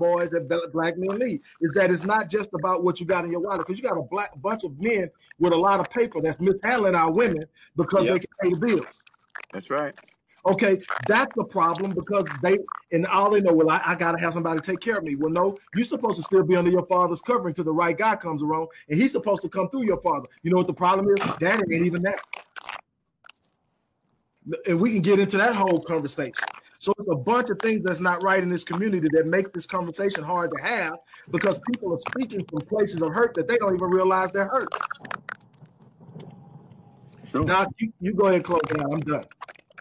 boys that black men need. Is that it's not just about what you got in your wallet, because you got a bunch of men with a lot of paper that's mishandling our women because they can pay the bills. That's right. Okay, that's the problem, because all they know, well, I got to have somebody take care of me. Well, no, you're supposed to still be under your father's covering till the right guy comes around, and he's supposed to come through your father. You know what the problem is? Daddy ain't even that. And we can get into that whole conversation. So it's a bunch of things that's not right in this community that makes this conversation hard to have, because people are speaking from places of hurt that they don't even realize they're hurt. Sure. Now, you go ahead and close it out. I'm done.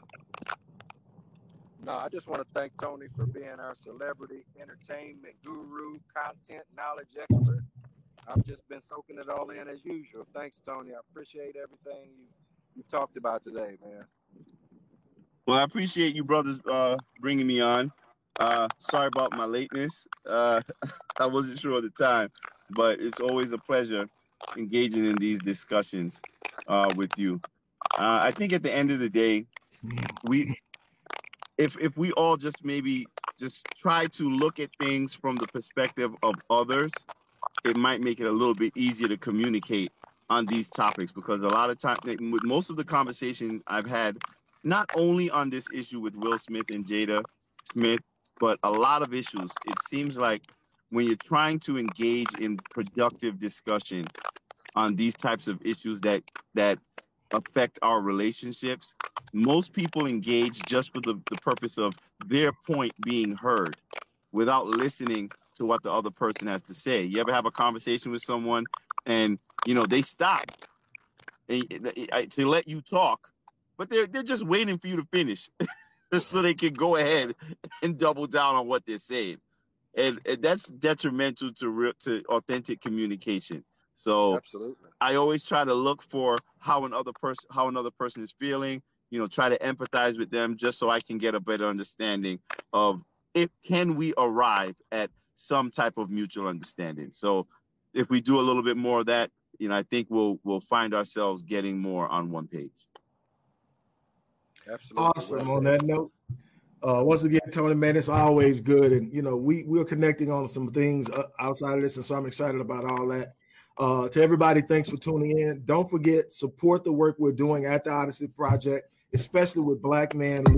No, I just want to thank Tony for being our celebrity entertainment guru, content knowledge expert. I've just been soaking it all in as usual. Thanks, Tony. I appreciate everything you've talked about today, man. Well, I appreciate you brothers bringing me on. Sorry about my lateness. I wasn't sure of the time, but it's always a pleasure engaging in these discussions with you. I think at the end of the day, if we all just maybe just try to look at things from the perspective of others, it might make it a little bit easier to communicate on these topics, because a lot of times, with most of the conversation I've had, not only on this issue with Will Smith and Jada Smith, but a lot of issues, it seems like when you're trying to engage in productive discussion on these types of issues that affect our relationships, most people engage just for the purpose of their point being heard without listening to what the other person has to say. You ever have a conversation with someone and, they stop to let you talk, but they're just waiting for you to finish so they can go ahead and double down on what they're saying. And that's detrimental to authentic communication. So absolutely, I always try to look for how another person is feeling, try to empathize with them just so I can get a better understanding of can we arrive at some type of mutual understanding. So if we do a little bit more of that, I think we'll find ourselves getting more on one page. Absolutely. Awesome. On that note, once again, Tony, man, it's always good. And, we're connecting on some things outside of this. And so I'm excited about all that. To everybody, thanks for tuning in. Don't forget, support the work we're doing at the Odyssey Project, especially with Black Men